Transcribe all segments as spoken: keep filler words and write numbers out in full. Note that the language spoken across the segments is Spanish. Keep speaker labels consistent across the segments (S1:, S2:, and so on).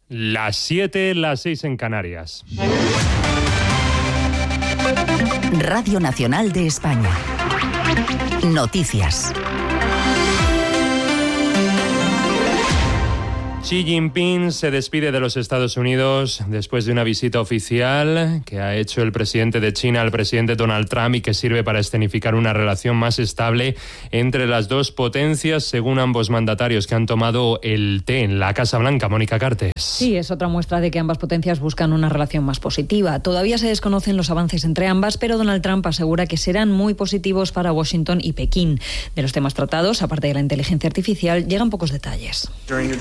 S1: Las siete, las seis en Canarias.
S2: Radio Nacional de España. Noticias.
S1: Xi Jinping se despide de los Estados Unidos después de una visita oficial que ha hecho el presidente de China al presidente Donald Trump y que sirve para escenificar una relación más estable entre las dos potencias, según ambos mandatarios que han tomado el té en la Casa Blanca. Mónica Cartes.
S3: Sí, es otra muestra de que ambas potencias buscan una relación más positiva. Todavía se desconocen los avances entre ambas, pero Donald Trump asegura que serán muy positivos para Washington y Pekín. De los temas tratados, aparte de la inteligencia artificial, llegan pocos detalles.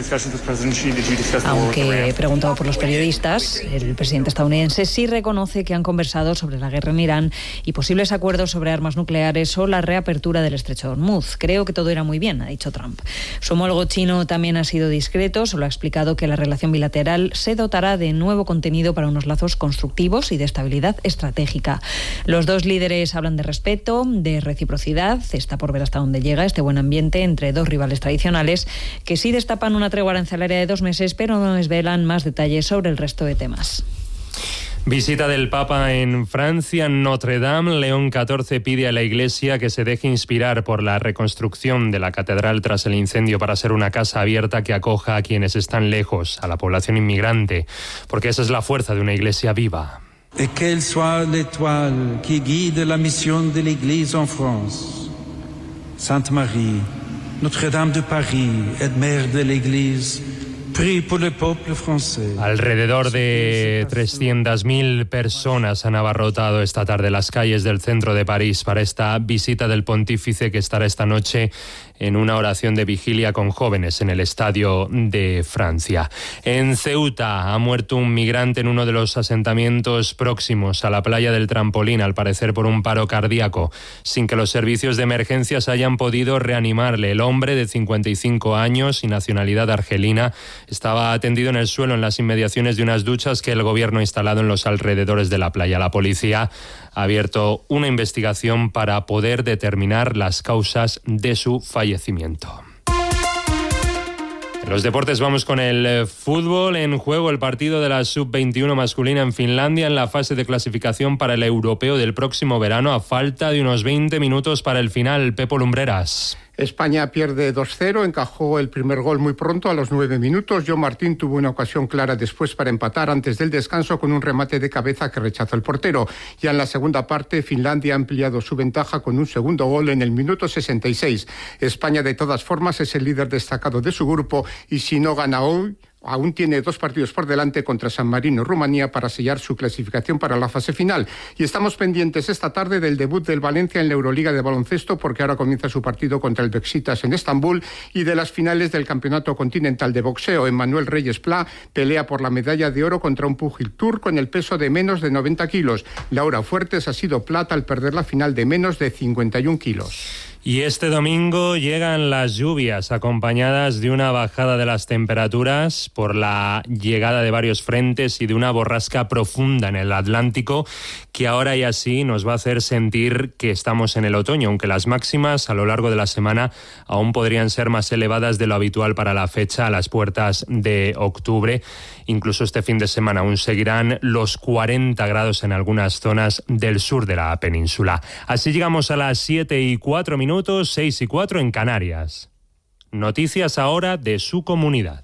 S3: Aunque preguntado por los periodistas, el presidente estadounidense sí reconoce que han conversado sobre la guerra en Irán y posibles acuerdos sobre armas nucleares o la reapertura del estrecho de Hormuz. Creo que todo irá muy bien, ha dicho Trump. Su homólogo chino también ha sido discreto, solo ha explicado que la relación bilateral se dotará de nuevo contenido para unos lazos constructivos y de estabilidad estratégica. Los dos líderes hablan de respeto, de reciprocidad. Está por ver hasta dónde llega este buen ambiente entre dos rivales tradicionales que sí destapan una tregua arancelaria de dos meses, pero no desvelan más detalles sobre el resto de temas.
S1: Visita del Papa en Francia, Notre Dame. León catorce pide a la Iglesia que se deje inspirar por la reconstrucción de la catedral tras el incendio para ser una casa abierta que acoja a quienes están lejos, a la población inmigrante, porque esa es la fuerza de una Iglesia viva.
S4: Et qu'elle soit l'étoile qui guide la mission de l'Église en France. Sainte Marie, Notre-Dame de Paris, et mère de l'Église, prie pour le peuple français.
S1: Alrededor de trescientas mil personas han abarrotado esta tarde las calles del centro de París para esta visita del pontífice, que estará esta noche en una oración de vigilia con jóvenes en el Estadio de Francia. En Ceuta ha muerto un migrante en uno de los asentamientos próximos a la playa del Trampolín, al parecer por un paro cardíaco, sin que los servicios de emergencias hayan podido reanimarle. El hombre, de cincuenta y cinco años y nacionalidad argelina, estaba atendido en el suelo en las inmediaciones de unas duchas que el gobierno ha instalado en los alrededores de la playa. La policía ha abierto una investigación para poder determinar las causas de su fallecimiento. En los deportes vamos con el fútbol. En juego el partido de la sub veintiuno masculina en Finlandia en la fase de clasificación para el europeo del próximo verano, a falta de unos veinte minutos para el final. Pepo Lumbreras.
S5: España pierde dos cero, encajó el primer gol muy pronto, a los nueve minutos. John Martín tuvo una ocasión clara después para empatar antes del descanso con un remate de cabeza que rechazó el portero. Ya en la segunda parte, Finlandia ha ampliado su ventaja con un segundo gol en el minuto sesenta y seis. España, de todas formas, es el líder destacado de su grupo y si no gana hoy, aún tiene dos partidos por delante contra San Marino y Rumanía para sellar su clasificación para la fase final. Y estamos pendientes esta tarde del debut del Valencia en la Euroliga de baloncesto, porque ahora comienza su partido contra el Beşiktaş en Estambul, y de las finales del Campeonato Continental de Boxeo. Emmanuel Reyes Pla pelea por la medalla de oro contra un púgil turco en el peso de menos de noventa kilos. Laura Fuertes ha sido plata al perder la final de menos de cincuenta y un kilos.
S1: Y este domingo llegan las lluvias, acompañadas de una bajada de las temperaturas por la llegada de varios frentes y de una borrasca profunda en el Atlántico, que ahora y así nos va a hacer sentir que estamos en el otoño, aunque las máximas a lo largo de la semana aún podrían ser más elevadas de lo habitual para la fecha, a las puertas de octubre. Incluso este fin de semana aún seguirán los cuarenta grados en algunas zonas del sur de la península. Así llegamos a las siete y cuatro minutos, seis y cuatro en Canarias. Noticias ahora de su comunidad.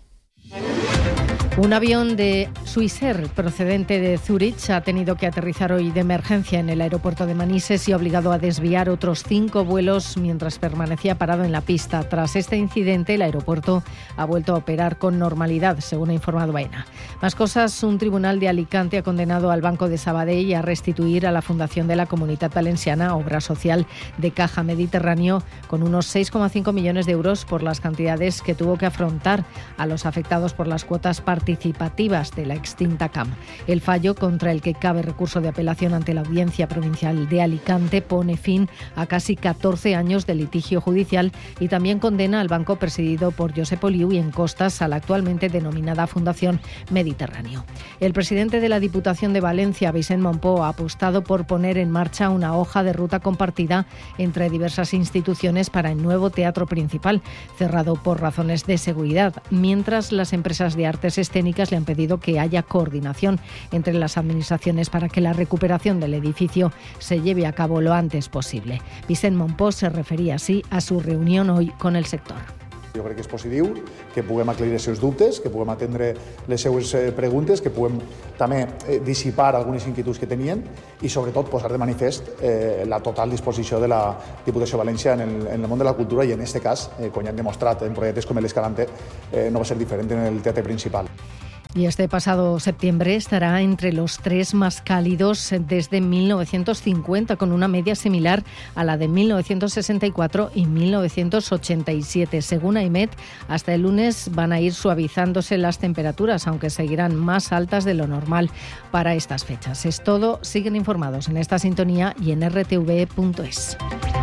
S6: Un avión de Swissair procedente de Zúrich ha tenido que aterrizar hoy de emergencia en el aeropuerto de Manises y ha obligado a desviar otros cinco vuelos mientras permanecía parado en la pista. Tras este incidente, el aeropuerto ha vuelto a operar con normalidad, según ha informado AENA. Más cosas, un tribunal de Alicante ha condenado al Banco de Sabadell a restituir a la Fundación de la Comunitat Valenciana, obra social de Caja Mediterráneo, con unos seis coma cinco millones de euros por las cantidades que tuvo que afrontar a los afectados por las cuotas participativas de la extinta C A M. El fallo, contra el que cabe recurso de apelación ante la Audiencia Provincial de Alicante, pone fin a casi catorce años de litigio judicial y también condena al banco presidido por Josep Oliu y en costas a la actualmente denominada Fundación Mediterráneo. El presidente de la Diputación de Valencia, Vicent Mompó, ha apostado por poner en marcha una hoja de ruta compartida entre diversas instituciones para el nuevo teatro principal, cerrado por razones de seguridad, mientras las empresas de artes escénicas le han pedido que haya coordinación entre las administraciones para que la recuperación del edificio se lleve a cabo lo antes posible. Vicent Mompó se refería así a su reunión hoy con el sector.
S7: Jo crec que és positiu, que puguem aclarir els seus dubtes, que puguem atendre les seues preguntes, que puguem també dissipar algunes inquietuds que tenien i sobretot posar de manifest eh, la total disposició de la Diputació de València en el, en el món de la cultura i en aquest cas, eh, com ja hem demostrat en projectes com l'Escalante, eh, no va ser diferent en el teatre principal.
S6: Y este pasado septiembre estará entre los tres más cálidos desde mil novecientos cincuenta, con una media similar a la de mil novecientos sesenta y cuatro y mil novecientos ochenta y siete. Según AEMET, hasta el lunes van a ir suavizándose las temperaturas, aunque seguirán más altas de lo normal para estas fechas. Es todo. Siguen informados en esta sintonía y en r t v punto es.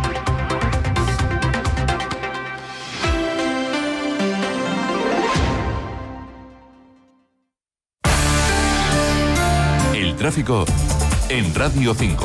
S8: Tráfico en Radio cinco.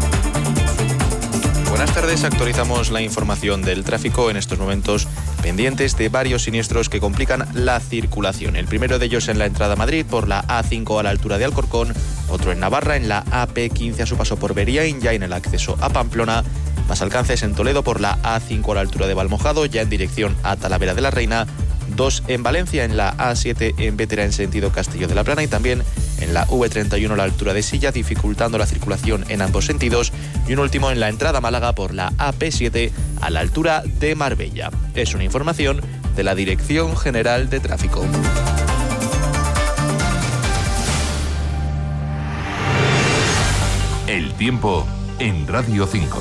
S9: Buenas tardes, actualizamos la información del tráfico en estos momentos pendientes de varios siniestros que complican la circulación. El primero de ellos en la entrada a Madrid por la A cinco a la altura de Alcorcón, otro en Navarra en la A P quince a su paso por Beriaín, ya en el acceso a Pamplona, más alcances en Toledo por la A cinco a la altura de Valmojado, ya en dirección a Talavera de la Reina, dos en Valencia en la A siete en Bétera en sentido Castillo de la Plana y también en la V treinta y uno a la altura de Silla, dificultando la circulación en ambos sentidos, y un último en la entrada a Málaga por la A P siete a la altura de Marbella. Es una información de la Dirección General de Tráfico.
S8: El tiempo en Radio cinco.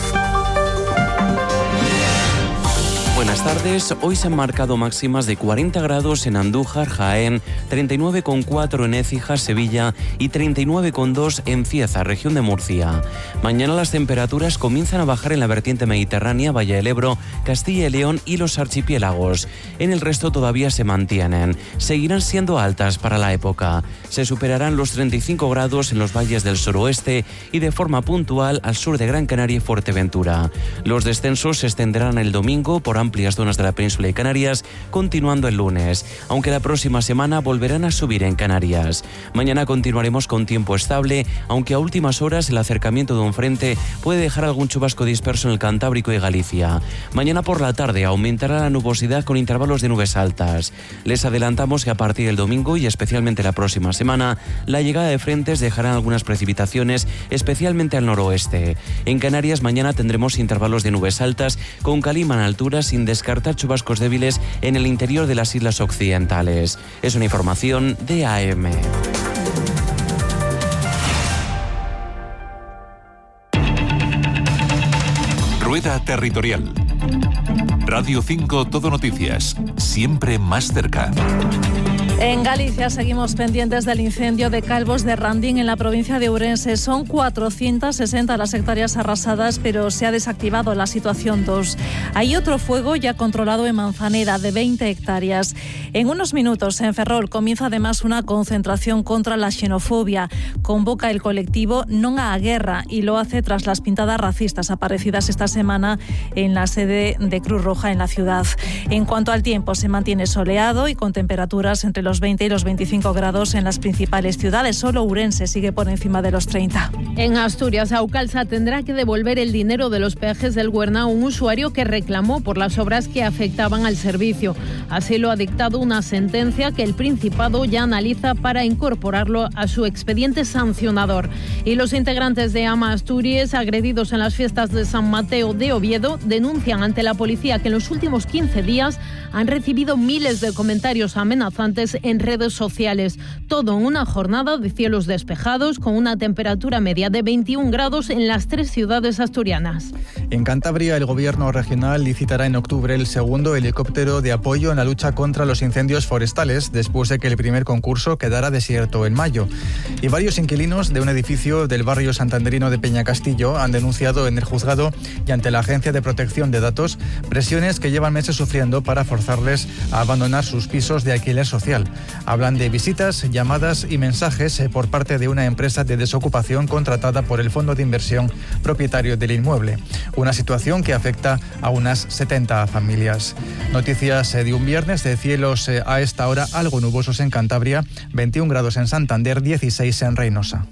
S10: Buenas tardes. Hoy se han marcado máximas de cuarenta grados en Andújar, Jaén, treinta y nueve coma cuatro en Écija, Sevilla y treinta y nueve coma dos en Cieza, región de Murcia. Mañana las temperaturas comienzan a bajar en la vertiente mediterránea, Valle del Ebro, Castilla y León y los archipiélagos. En el resto todavía se mantienen. Seguirán siendo altas para la época. Se superarán los treinta y cinco grados en los valles del suroeste y de forma puntual al sur de Gran Canaria y Fuerteventura. Los descensos se extenderán el domingo por amplias zonas de la península de Canarias, continuando el lunes, aunque la próxima semana volverán a subir en Canarias. Mañana continuaremos con tiempo estable, aunque a últimas horas el acercamiento de un frente puede dejar algún chubasco disperso en el Cantábrico y Galicia. Mañana por la tarde aumentará la nubosidad con intervalos de nubes altas. Les adelantamos que a partir del domingo y especialmente la próxima semana, la llegada de frentes dejará algunas precipitaciones, especialmente al noroeste. En Canarias mañana tendremos intervalos de nubes altas con calima en alturas, sin descartar chubascos débiles en el interior de las islas occidentales. Es una información de A M.
S8: Rueda Territorial. Radio cinco Todo Noticias, siempre más cerca.
S11: En Galicia seguimos pendientes del incendio de Calvos de Randín en la provincia de Ourense. Son cuatrocientas sesenta las hectáreas arrasadas, pero se ha desactivado la situación dos. Hay otro fuego ya controlado en Manzaneda de veinte hectáreas. En unos minutos en Ferrol comienza además una concentración contra la xenofobia. Convoca el colectivo Non á Guerra y lo hace tras las pintadas racistas aparecidas esta semana en la sede de Cruz Roja en la ciudad. En cuanto al tiempo, se mantiene soleado y con temperaturas entre los veinte y los veinticinco grados en las principales ciudades. Solo Ourense sigue por encima de los treinta.
S12: En Asturias, Aucalsa tendrá que devolver el dinero de los peajes del Güerna a un usuario que reclamó por las obras que afectaban al servicio. Así lo ha dictado una sentencia que el Principado ya analiza para incorporarlo a su expediente sancionador. Y los integrantes de AMA Asturias, agredidos en las fiestas de San Mateo de Oviedo, denuncian ante la policía que en los últimos quince días han recibido miles de comentarios amenazantes en redes sociales. Todo en una jornada de cielos despejados con una temperatura media de veintiún grados en las tres ciudades asturianas.
S13: En Cantabria, el gobierno regional licitará en octubre el segundo helicóptero de apoyo en la lucha contra los incendios forestales, después de que el primer concurso quedara desierto en mayo. Y varios inquilinos de un edificio del barrio santanderino de Peñacastillo han denunciado en el juzgado y ante la Agencia de Protección de Datos presiones que llevan meses sufriendo para forzarles a abandonar sus pisos de alquiler social. Hablan de visitas, llamadas y mensajes por parte de una empresa de desocupación contratada por el fondo de inversión propietario del inmueble. Una situación que afecta a unas setenta familias. Noticias de un viernes de cielos a esta hora algo nubosos en Cantabria, veintiún grados en Santander, dieciséis en Reynosa.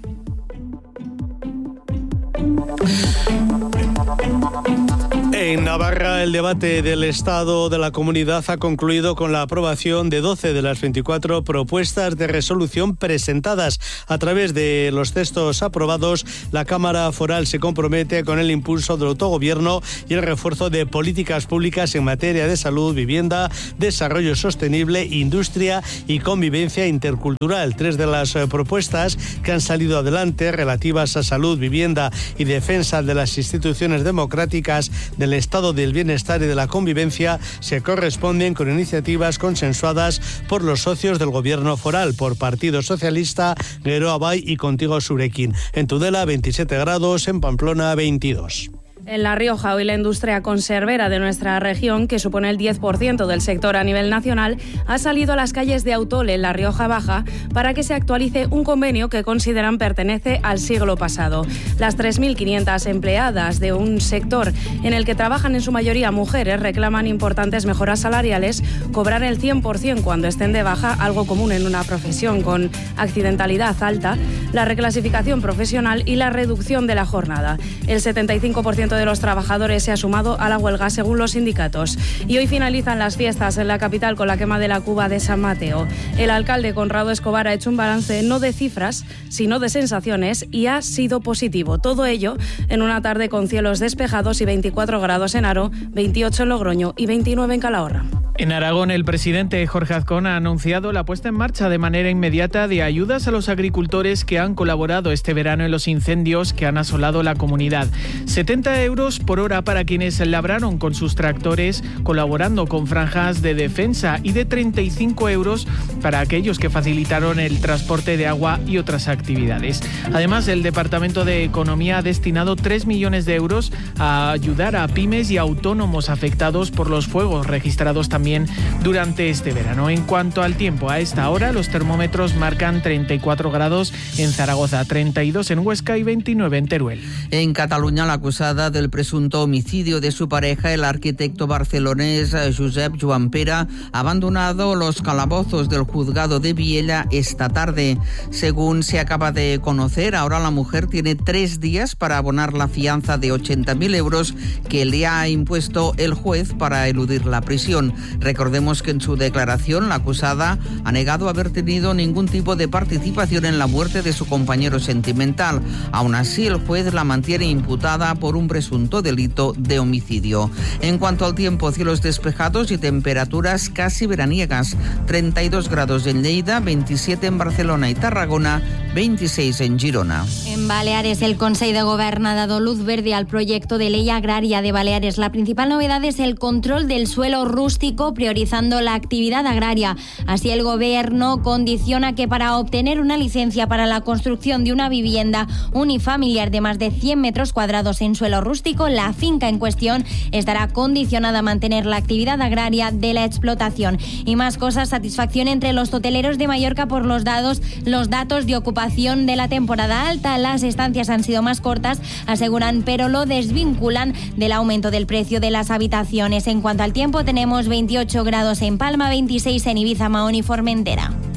S14: En Navarra, el debate del Estado de la Comunidad ha concluido con la aprobación de doce de las veinticuatro propuestas de resolución presentadas. A través de los textos aprobados, la Cámara Foral se compromete con el impulso del autogobierno y el refuerzo de políticas públicas en materia de salud, vivienda, desarrollo sostenible, industria y convivencia intercultural. Tres de las propuestas que han salido adelante, relativas a salud, vivienda y defensa de las instituciones democráticas, del estado del bienestar y de la convivencia, se corresponden con iniciativas consensuadas por los socios del gobierno foral, por Partido Socialista, Geroa Bai y Contigo Surekin. En Tudela, veintisiete grados, en Pamplona, veintidós.
S15: En La Rioja, hoy la industria conservera de nuestra región, que supone el diez por ciento del sector a nivel nacional, ha salido a las calles de Autole, en La Rioja Baja, para que se actualice un convenio que consideran pertenece al siglo pasado. Las tres mil quinientas empleadas de un sector en el que trabajan en su mayoría mujeres reclaman importantes mejoras salariales, cobrar el cien por ciento cuando estén de baja, algo común en una profesión con accidentalidad alta, la reclasificación profesional y la reducción de la jornada. El setenta y cinco por ciento de los trabajadores se ha sumado a la huelga según los sindicatos. Y hoy finalizan las fiestas en la capital con la quema de la cuba de San Mateo. El alcalde Conrado Escobar ha hecho un balance no de cifras, sino de sensaciones, y ha sido positivo. Todo ello en una tarde con cielos despejados y veinticuatro grados en Haro, veintiocho en Logroño y veintinueve en Calahorra.
S16: En Aragón, el presidente Jorge Azcón ha anunciado la puesta en marcha de manera inmediata de ayudas a los agricultores que han colaborado este verano en los incendios que han asolado la comunidad. setenta euros por hora para quienes labraron con sus tractores colaborando con franjas de defensa y de treinta y cinco euros para aquellos que facilitaron el transporte de agua y otras actividades. Además, el Departamento de Economía ha destinado tres millones de euros a ayudar a pymes y autónomos afectados por los fuegos registrados también durante este verano. En cuanto al tiempo, a esta hora los termómetros marcan treinta y cuatro grados en Zaragoza, treinta y dos en Huesca y veintinueve en Teruel.
S17: En Cataluña, la acusada del presunto homicidio de su pareja, el arquitecto barcelonés Josep Joan Pera, ha abandonado los calabozos del juzgado de Viella esta tarde. Según se acaba de conocer, ahora la mujer tiene tres días para abonar la fianza de ochenta mil euros que le ha impuesto el juez para eludir la prisión. Recordemos que en su declaración la acusada ha negado haber tenido ningún tipo de participación en la muerte de su compañero sentimental. Aún así, el juez la mantiene imputada por un presunto delito de homicidio. En cuanto al tiempo, cielos despejados y temperaturas casi veraniegas. treinta y dos grados en Lleida, veintisiete en Barcelona y Tarragona, veintiséis en Girona.
S18: En Baleares, el Consell de Govern ha dado luz verde al proyecto de ley agraria de Baleares. La principal novedad es el control del suelo rústico, priorizando la actividad agraria. Así, el Gobierno condiciona que para obtener una licencia para la construcción de una vivienda unifamiliar de más de cien metros cuadrados en suelo rústico, la finca en cuestión estará condicionada a mantener la actividad agraria de la explotación. Y más cosas, satisfacción entre los hoteleros de Mallorca por los datos, los datos de ocupación de la temporada alta. Las estancias han sido más cortas, aseguran, pero lo desvinculan del aumento del precio de las habitaciones. En cuanto al tiempo, tenemos veintiocho grados en Palma, veintiséis en Ibiza, Mahón y Formentera.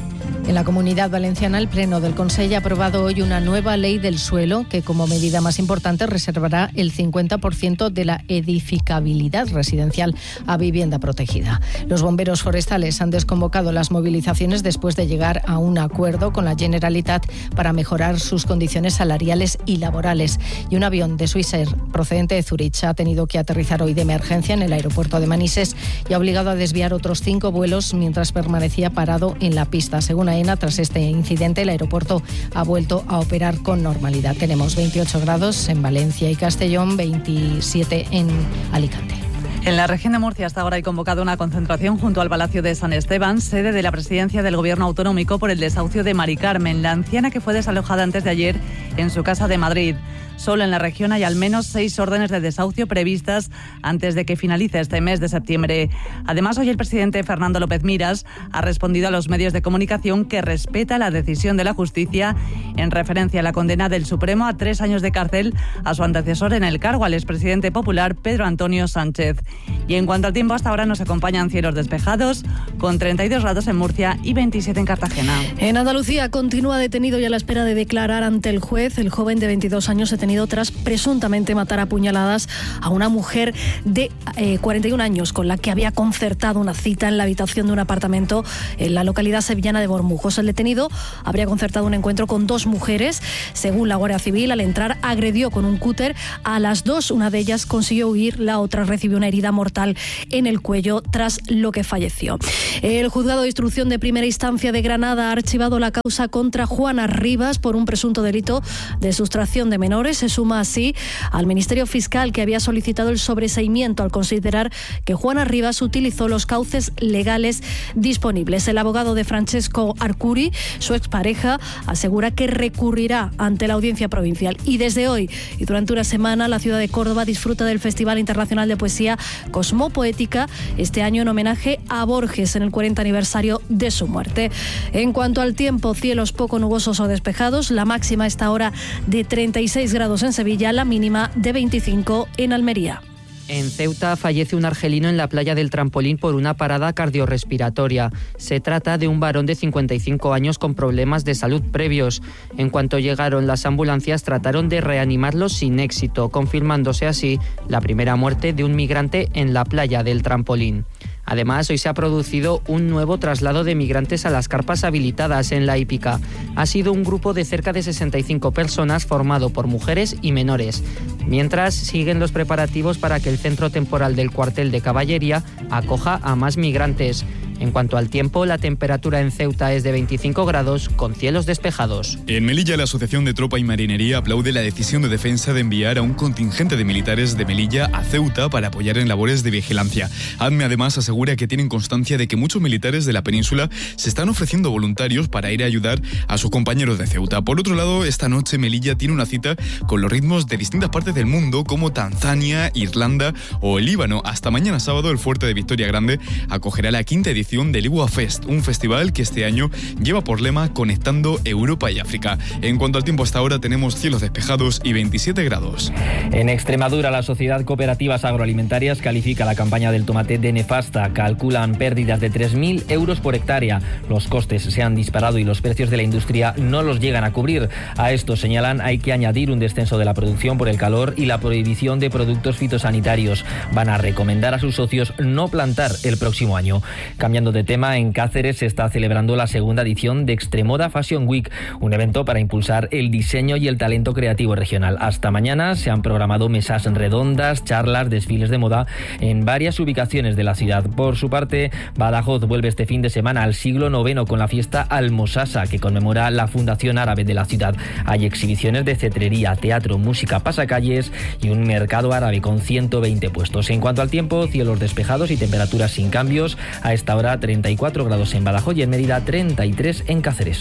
S6: En la Comunidad Valenciana, el Pleno del Consell ha aprobado hoy una nueva ley del suelo que, como medida más importante, reservará el cincuenta por ciento de la edificabilidad residencial a vivienda protegida. Los bomberos forestales han desconvocado las movilizaciones después de llegar a un acuerdo con la Generalitat para mejorar sus condiciones salariales y laborales. Y un avión de Swissair procedente de Zurich ha tenido que aterrizar hoy de emergencia en el aeropuerto de Manises y ha obligado a desviar otros cinco vuelos mientras permanecía parado en la pista. Según AENA, tras este incidente, el aeropuerto ha vuelto a operar con normalidad. Tenemos veintiocho grados en Valencia y Castellón, veintisiete en Alicante.
S19: En la región de Murcia hasta ahora hay convocado una concentración junto al Palacio de San Esteban, sede de la presidencia del Gobierno autonómico, por el desahucio de Mari Carmen, la anciana que fue desalojada antes de ayer en su casa de Madrid. Solo en la región hay al menos seis órdenes de desahucio previstas antes de que finalice este mes de septiembre. Además, hoy el presidente Fernando López Miras ha respondido a los medios de comunicación que respeta la decisión de la justicia en referencia a la condena del Supremo a tres años de cárcel a su antecesor en el cargo, al expresidente popular Pedro Antonio Sánchez. Y en cuanto al tiempo, hasta ahora nos acompañan cielos despejados, con treinta y dos grados en Murcia y veintisiete en Cartagena.
S20: En Andalucía continúa detenido y a la espera de declarar ante el juez. El joven de veintidós años se tras presuntamente matar a puñaladas a una mujer de eh, cuarenta y un años con la que había concertado una cita en la habitación de un apartamento en la localidad sevillana de Bormujos. El detenido habría concertado un encuentro con dos mujeres. Según la Guardia Civil, al entrar agredió con un cúter a las dos. Una de ellas consiguió huir, la otra recibió una herida mortal en el cuello, tras lo que falleció. El juzgado de instrucción de primera instancia de Granada ha archivado la causa contra Juana Rivas por un presunto delito de sustracción de menores. Se suma así al Ministerio Fiscal, que había solicitado el sobreseimiento al considerar que Juana Rivas utilizó los cauces legales disponibles. El abogado de Francesco Arcuri, su expareja, asegura que recurrirá ante la Audiencia Provincial. Y desde hoy y durante una semana, la ciudad de Córdoba disfruta del Festival Internacional de Poesía Cosmopoética, este año en homenaje a Borges en el cuarenta aniversario de su muerte. En cuanto al tiempo, cielos poco nubosos o despejados, la máxima a esta hora de treinta y seis grados en Sevilla, la mínima de veinticinco en Almería.
S21: En Ceuta fallece un argelino en la playa del Trampolín por una parada cardiorrespiratoria. Se trata de un varón de cincuenta y cinco años con problemas de salud previos. En cuanto llegaron las ambulancias, trataron de reanimarlo sin éxito, confirmándose así la primera muerte de un migrante en la playa del Trampolín. Además, hoy se ha producido un nuevo traslado de migrantes a las carpas habilitadas en la hípica. Ha sido un grupo de cerca de sesenta y cinco personas formado por mujeres y menores. Mientras, siguen los preparativos para que el centro temporal del cuartel de caballería acoja a más migrantes. En cuanto al tiempo, la temperatura en Ceuta es de veinticinco grados con cielos despejados.
S22: En Melilla, la Asociación de Tropa y Marinería aplaude la decisión de Defensa de enviar a un contingente de militares de Melilla a Ceuta para apoyar en labores de vigilancia. ADME además asegura que tienen constancia de que muchos militares de la península se están ofreciendo voluntarios para ir a ayudar a sus compañeros de Ceuta. Por otro lado, esta noche Melilla tiene una cita con los ritmos de distintas partes del mundo como Tanzania, Irlanda o el Líbano. Hasta mañana sábado, el Fuerte de Victoria Grande acogerá la quinta edición del Igua Fest, un festival que este año lleva por lema Conectando Europa y África. En cuanto al tiempo, hasta ahora tenemos cielos despejados y veintisiete grados.
S23: En Extremadura, la Sociedad Cooperativas Agroalimentarias califica la campaña del tomate de nefasta. Calculan pérdidas de tres mil euros por hectárea. Los costes se han disparado y los precios de la industria no los llegan a cubrir. A esto, señalan, hay que añadir un descenso de la producción por el calor y la prohibición de productos fitosanitarios. Van a recomendar a sus socios no plantar el próximo año. Cambiando de tema, en Cáceres se está celebrando la segunda edición de Extremoda Fashion Week, un evento para impulsar el diseño y el talento creativo regional. Hasta mañana se han programado mesas redondas, charlas, desfiles de moda en varias ubicaciones de la ciudad. Por su parte, Badajoz vuelve este fin de semana al siglo noveno con la fiesta Almosasa, que conmemora la fundación árabe de la ciudad. Hay exhibiciones de cetrería, teatro, música, pasacalles y un mercado árabe con ciento veinte puestos. En cuanto al tiempo, cielos despejados y temperaturas sin cambios. A esta hora treinta y cuatro grados en Badajoz y en Mérida treinta y tres en Cáceres.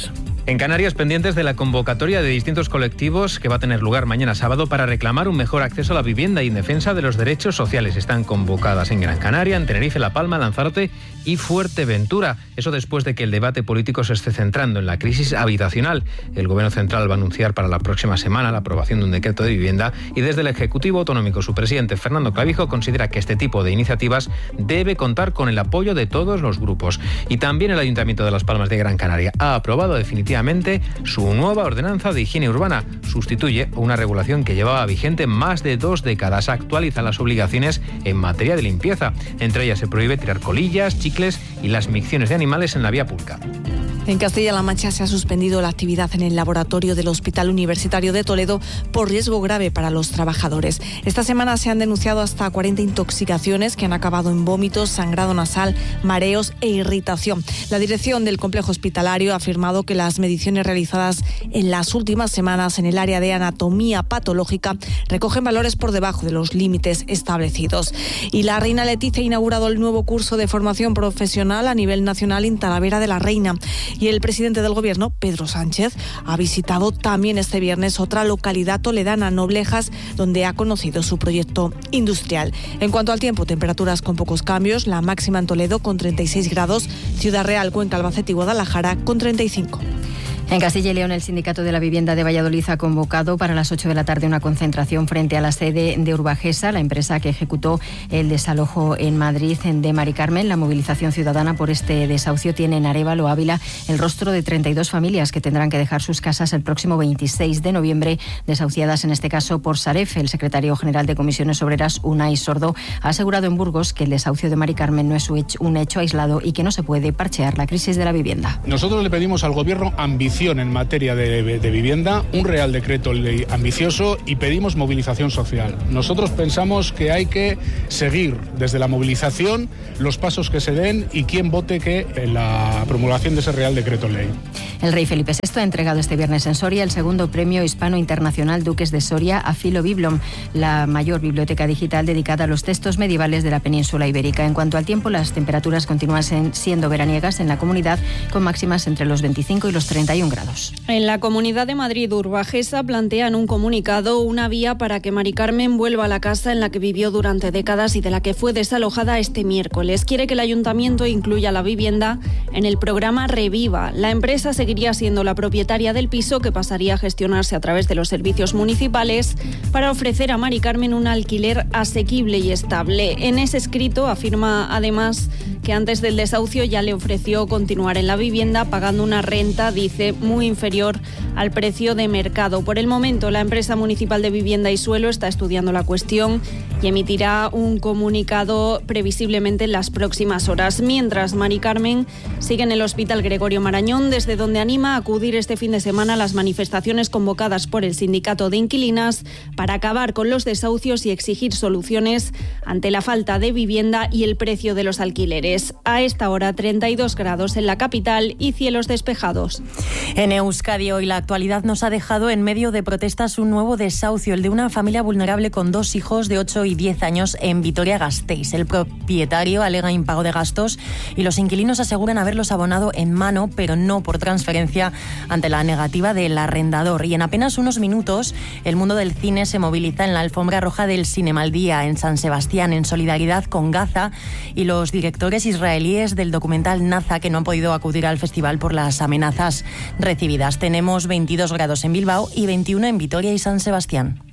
S2: En Canarias, pendientes de la convocatoria de distintos colectivos que va a tener lugar mañana sábado para reclamar un mejor acceso a la vivienda y en defensa de los derechos sociales. Están convocadas en Gran Canaria, en Tenerife, La Palma, Lanzarote y Fuerteventura. Eso después de que el debate político se esté centrando en la crisis habitacional. El Gobierno Central va a anunciar para la próxima semana la aprobación de un decreto de vivienda y desde el Ejecutivo Autonómico su presidente Fernando Clavijo considera que este tipo de iniciativas debe contar con el apoyo de todos los grupos. Y también el Ayuntamiento de Las Palmas de Gran Canaria ha aprobado definitivamente su nueva ordenanza de higiene urbana. Sustituye una regulación que llevaba vigente más de dos décadas. Actualiza las obligaciones en materia de limpieza. Entre ellas se prohíbe tirar colillas, chicles y las micciones de animales en la vía pública.
S3: En Castilla-La Mancha se ha suspendido la actividad en el laboratorio del Hospital Universitario de Toledo por riesgo grave para los trabajadores. Esta semana se han denunciado hasta cuarenta intoxicaciones que han acabado en vómitos, sangrado nasal, mareos e irritación. La dirección del complejo hospitalario ha afirmado que las mediciones realizadas en las últimas semanas en el área de anatomía patológica recogen valores por debajo de los límites establecidos. Y la reina Letizia ha inaugurado el nuevo curso de formación profesional a nivel nacional en Talavera de la Reina. Y el presidente del Gobierno, Pedro Sánchez, ha visitado también este viernes otra localidad toledana, Noblejas, donde ha conocido su proyecto industrial. En cuanto al tiempo, temperaturas con pocos cambios, la máxima en Toledo con treinta y seis grados, Ciudad Real, Cuenca, Albacete y Guadalajara con treinta y cinco.
S4: En Castilla y León, el Sindicato de la Vivienda de Valladolid ha convocado para las ocho de la tarde una concentración frente a la sede de Urbagesa, la empresa que ejecutó el desalojo en Madrid de Mari Carmen. La movilización ciudadana por este desahucio tiene en Arévalo, Ávila, el rostro de treinta y dos familias que tendrán que dejar sus casas el próximo veintiséis de noviembre, desahuciadas en este caso por Saref. El secretario general de Comisiones Obreras, Unai Sordo, ha asegurado en Burgos que el desahucio de Mari Carmen no es un hecho aislado y que no se puede parchear la crisis de la vivienda.
S24: Nosotros le pedimos al Gobierno ambición en materia de, de vivienda, un Real Decreto Ley ambicioso y pedimos movilización social. Nosotros pensamos que hay que seguir desde la movilización los pasos que se den y quien vote que en la promulgación de ese Real Decreto Ley.
S4: El rey Felipe sexto ha entregado este viernes en Soria el segundo premio hispano internacional Duques de Soria a Filo Biblom, la mayor biblioteca digital dedicada a los textos medievales de la península ibérica. En cuanto al tiempo, las temperaturas continúan siendo veraniegas en la comunidad, con máximas entre los veinticinco y los treinta y un grados.
S15: En la Comunidad de Madrid, Urbagesa plantea en un comunicado una vía para que Mari Carmen vuelva a la casa en la que vivió durante décadas y de la que fue desalojada este miércoles. Quiere que el ayuntamiento incluya la vivienda en el programa Reviva. La empresa seguiría siendo la propietaria del piso, que pasaría a gestionarse a través de los servicios municipales para ofrecer a Mari Carmen un alquiler asequible y estable. En ese escrito afirma además que antes del desahucio ya le ofreció continuar en la vivienda pagando una renta, dice, muy inferior al precio de mercado. Por el momento, la empresa municipal de vivienda y suelo está estudiando la cuestión y emitirá un comunicado previsiblemente en las próximas horas. Mientras, Mari Carmen sigue en el Hospital Gregorio Marañón, desde donde anima a acudir este fin de semana a las manifestaciones convocadas por el Sindicato de Inquilinas para acabar con los desahucios y exigir soluciones ante la falta de vivienda y el precio de los alquileres. A esta hora, treinta y dos grados en la capital y cielos despejados.
S25: En Euskadi hoy la actualidad nos ha dejado en medio de protestas un nuevo desahucio, el de una familia vulnerable con dos hijos de ocho y diez años en Vitoria-Gasteiz. El propietario alega impago de gastos y los inquilinos aseguran haberlos abonado en mano, pero no por transferencia, ante la negativa del arrendador. Y en apenas unos minutos, el mundo del cine se moviliza en la alfombra roja del Cinemaldía en San Sebastián, en solidaridad con Gaza y los directores israelíes del documental Naza, que no han podido acudir al festival por las amenazas recibidas. Tenemos veintidós grados en Bilbao y veintiuno en Vitoria y San Sebastián.